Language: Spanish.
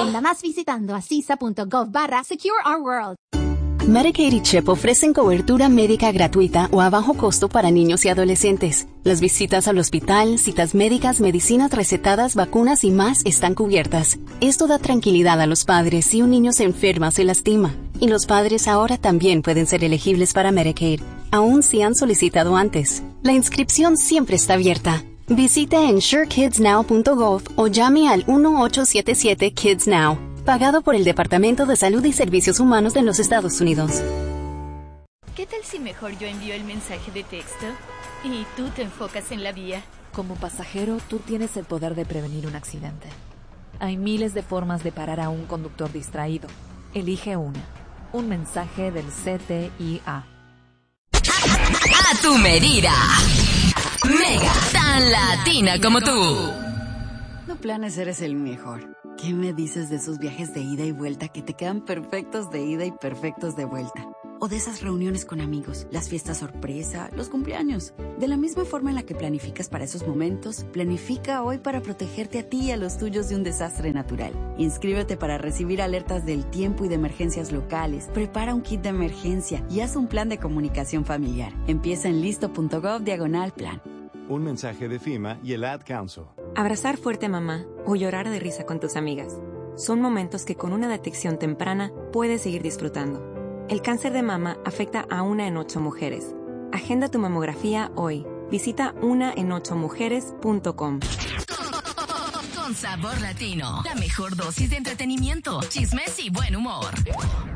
Aprenda más visitando asisa.gov/Secure Our World. Medicaid y CHIP ofrecen cobertura médica gratuita o a bajo costo para niños y adolescentes. Las visitas al hospital, citas médicas, medicinas recetadas, vacunas y más están cubiertas. Esto da tranquilidad a los padres si un niño se enferma o se lastima. Y los padres ahora también pueden ser elegibles para Medicaid, aun si han solicitado antes. La inscripción siempre está abierta. Visite insurekidsnow.gov o llame al 1-877-KIDS-NOW. Pagado por el Departamento de Salud y Servicios Humanos de los Estados Unidos. ¿Qué tal si mejor yo envío el mensaje de texto y tú te enfocas en la vía? Como pasajero, tú tienes el poder de prevenir un accidente. Hay miles de formas de parar a un conductor distraído. Elige una. Un mensaje del CTIA. A tu medida. Mega, tan latina como tú. No Planes eres el mejor. ¿Qué me dices de esos viajes de ida y vuelta que te quedan perfectos de ida y perfectos de vuelta? O de esas reuniones con amigos, las fiestas sorpresa, los cumpleaños. De la misma forma en la que planificas para esos momentos, planifica hoy para protegerte a ti y a los tuyos de un desastre natural. Inscríbete para recibir alertas del tiempo y de emergencias locales. Prepara un kit de emergencia y haz un plan de comunicación familiar. Empieza en listo.gov/plan. Un mensaje de FEMA y el Ad Council. Abrazar fuerte a mamá o llorar de risa con tus amigas son momentos que con una detección temprana puedes seguir disfrutando. El cáncer de mama afecta a 1 en 8 mujeres. Agenda tu mamografía hoy. Visita unaen8mujeres.com. Con sabor latino, la mejor dosis de entretenimiento, chismes y buen humor.